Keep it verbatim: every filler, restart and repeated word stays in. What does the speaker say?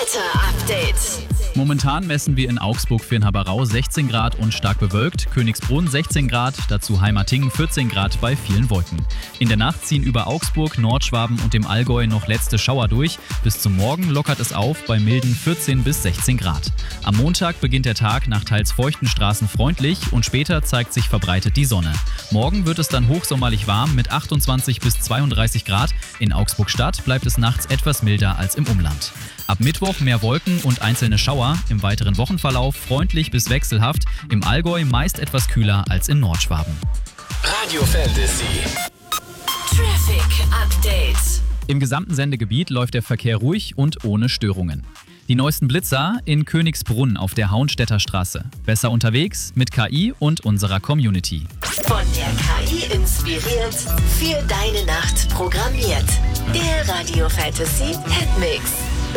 Wetter-Update. Momentan messen wir in Augsburg-Virnhaberau sechzehn Grad und stark bewölkt, Königsbrunn sechzehn Grad, dazu Heimatingen vierzehn Grad bei vielen Wolken. In der Nacht ziehen über Augsburg, Nordschwaben und dem Allgäu noch letzte Schauer durch. Bis zum Morgen lockert es auf bei milden vierzehn bis sechzehn Grad. Am Montag beginnt der Tag nach teils feuchten Straßen freundlich und später zeigt sich verbreitet die Sonne. Morgen wird es dann hochsommerlich warm mit achtundzwanzig bis zweiunddreißig Grad. In Augsburg-Stadt bleibt es nachts etwas milder als im Umland. Ab Mittwoch mehr Wolken und einzelne Schauer, im weiteren Wochenverlauf freundlich bis wechselhaft, im Allgäu meist etwas kühler als in Nordschwaben. Radio Fantasy. Traffic Update. Im gesamten Sendegebiet läuft der Verkehr ruhig und ohne Störungen. Die neuesten Blitzer in Königsbrunn auf der Hauenstädter Straße. Besser unterwegs mit K I und unserer Community. Von der K I inspiriert, für deine Nacht programmiert. Der Radio Fantasy Hitmix.